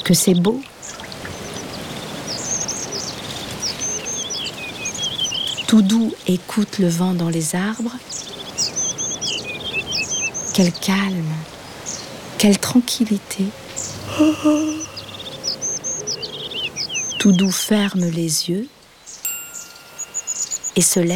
que c'est beau. Tout doux écoute le vent dans les arbres. Quel calme, quelle tranquillité. Tout doux ferme les yeux et se lève.